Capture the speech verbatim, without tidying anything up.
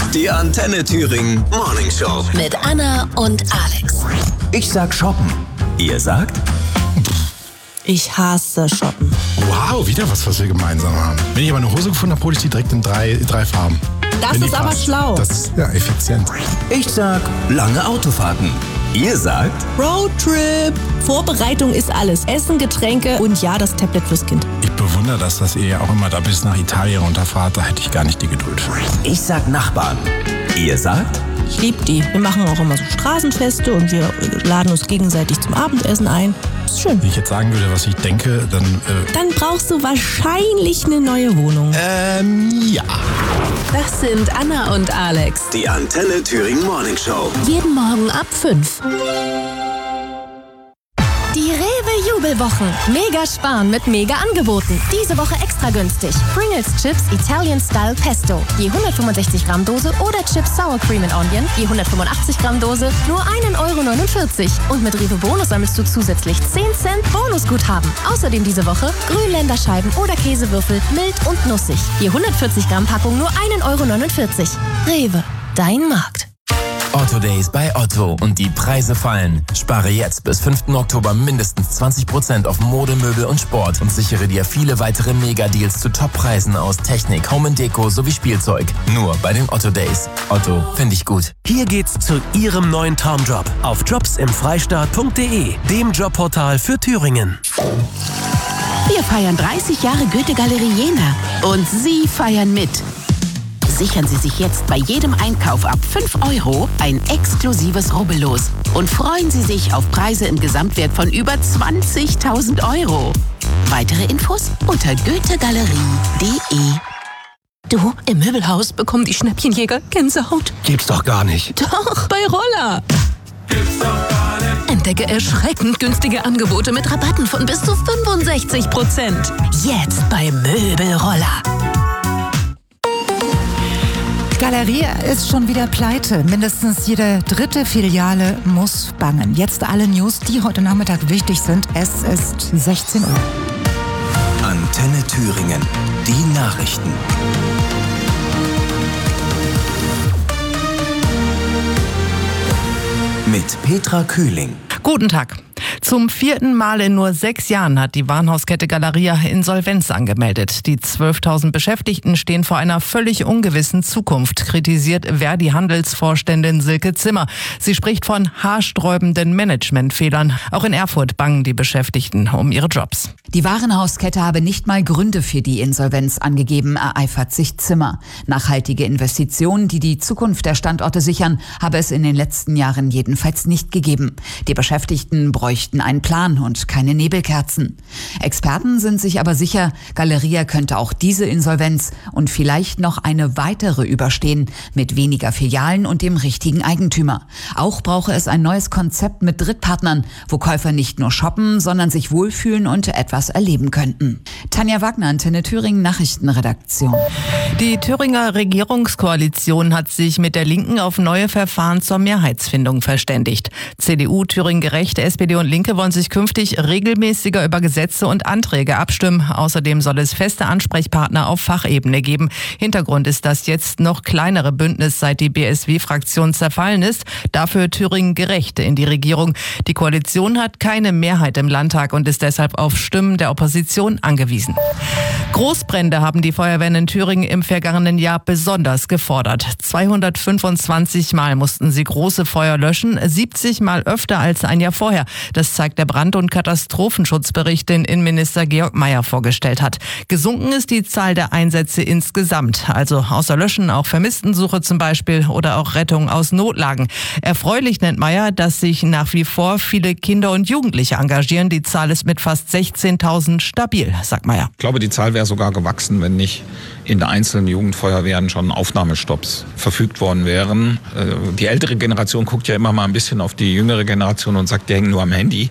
Die Antenne Thüringen Morning Show. Mit Anna und Alex. Ich sag shoppen. Ihr sagt? Ich hasse shoppen. Wow, wieder was, was wir gemeinsam haben. Wenn ich aber eine Hose gefunden habe, hole ich die direkt in drei, drei Farben. Das Wenn ist die aber passt. schlau. Das ist ja effizient. Ich sag lange Autofahrten. Ihr sagt? Roadtrip. Vorbereitung ist alles. Essen, Getränke und ja, das Tablet fürs Kind. Ich bewundere das, dass ihr ja auch immer da bis nach Italien runterfahrt. Da hätte ich gar nicht die Geduld für. Ich sag Nachbarn. Ihr sagt? Ich liebe die. Wir machen auch immer so Straßenfeste und wir laden uns gegenseitig zum Abendessen ein. Ist schön. Wenn ich jetzt sagen würde, was ich denke, dann... Äh Dann brauchst du wahrscheinlich eine neue Wohnung. Ähm, ja. Das sind Anna und Alex. Die Antenne Thüringen Morning Show. Jeden Morgen ab fünf. Die Rewe-Jubelwochen. Mega sparen mit mega Angeboten. Diese Woche extra günstig. Pringles Chips Italian Style Pesto. Je hundertfünfundsechzig Gramm Dose oder Chips Sour Cream and Onion. Je hundertfünfundachtzig Gramm Dose. Nur ein Euro neunundvierzig. Und mit Rewe Bonus sammelst du zusätzlich zehn Cent Bonusguthaben. Außerdem diese Woche Grünländerscheiben oder Käsewürfel mild und nussig. Je hundertvierzig Gramm Packung nur ein Euro neunundvierzig. Rewe, dein Markt. Otto Days bei Otto und die Preise fallen. Spare jetzt bis fünften Oktober mindestens zwanzig Prozent auf Mode, Möbel und Sport und sichere dir viele weitere Mega-Deals zu Top-Preisen aus Technik, Home and Deko sowie Spielzeug. Nur bei den Otto Days. Otto, finde ich gut. Hier geht's zu Ihrem neuen Traumjob auf jobs im freistaat punkt de, dem Jobportal für Thüringen. Wir feiern dreißig Jahre Goethe-Galerie Jena und Sie feiern mit. Sichern Sie sich jetzt bei jedem Einkauf ab fünf Euro ein exklusives Rubbellos und freuen Sie sich auf Preise im Gesamtwert von über zwanzigtausend Euro. Weitere Infos unter goethegalerie punkt de. Du, im Möbelhaus bekommen die Schnäppchenjäger Gänsehaut. Gibt's doch gar nicht. Doch, bei Roller. Entdecke erschreckend günstige Angebote mit Rabatten von bis zu fünfundsechzig Prozent. Jetzt bei Möbelroller. Galeria ist schon wieder pleite. Mindestens jede dritte Filiale muss bangen. Jetzt alle News, die heute Nachmittag wichtig sind. Es ist sechzehn Uhr. Antenne Thüringen. Die Nachrichten. Mit Petra Kühling. Guten Tag. Zum vierten Mal in nur sechs Jahren hat die Warenhauskette Galeria Insolvenz angemeldet. Die zwölftausend Beschäftigten stehen vor einer völlig ungewissen Zukunft, kritisiert Verdi-Handelsvorständin Silke Zimmer. Sie spricht von haarsträubenden Managementfehlern. Auch in Erfurt bangen die Beschäftigten um ihre Jobs. Die Warenhauskette habe nicht mal Gründe für die Insolvenz angegeben, ereifert sich Zimmer. Nachhaltige Investitionen, die die Zukunft der Standorte sichern, habe es in den letzten Jahren jedenfalls nicht gegeben. Die Beschäftigten bräuchten einen Plan und keine Nebelkerzen. Experten sind sich aber sicher, Galeria könnte auch diese Insolvenz und vielleicht noch eine weitere überstehen, mit weniger Filialen und dem richtigen Eigentümer. Auch brauche es ein neues Konzept mit Drittpartnern, wo Käufer nicht nur shoppen, sondern sich wohlfühlen und etwas erleben könnten. Tanja Wagner, Antenne Thüringen Nachrichtenredaktion. Die Thüringer Regierungskoalition hat sich mit der Linken auf neue Verfahren zur Mehrheitsfindung verständigt. C D U, Thüringen Gerecht, S P D und Linke wollen sich künftig regelmäßiger über Gesetze und Anträge abstimmen. Außerdem soll es feste Ansprechpartner auf Fachebene geben. Hintergrund ist das jetzt noch kleinere Bündnis, seit die B S W-Fraktion zerfallen ist. Dafür Thüringen Gerecht in die Regierung. Die Koalition hat keine Mehrheit im Landtag und ist deshalb auf Stimmen der Opposition angewiesen. Großbrände haben die Feuerwehren in Thüringen im vergangenen Jahr besonders gefordert. zweihundertfünfundzwanzig Mal mussten sie große Feuer löschen, siebzig Mal öfter als ein Jahr vorher. Das zeigt der Brand- und Katastrophenschutzbericht, den Innenminister Georg Mayer vorgestellt hat. Gesunken ist die Zahl der Einsätze insgesamt. Also außer Löschen auch Vermisstensuche zum Beispiel oder auch Rettung aus Notlagen. Erfreulich nennt Mayer, dass sich nach wie vor viele Kinder und Jugendliche engagieren. Die Zahl ist mit fast sechzehntausend stabil, sagt Mayer. Ich glaube, die Zahl wäre sogar gewachsen, wenn nicht in der einzelnen Jugendfeuerwehren schon Aufnahmestopps verfügt worden wären. Die ältere Generation guckt ja immer mal ein bisschen auf die jüngere Generation und sagt, die hängen nur am Handy.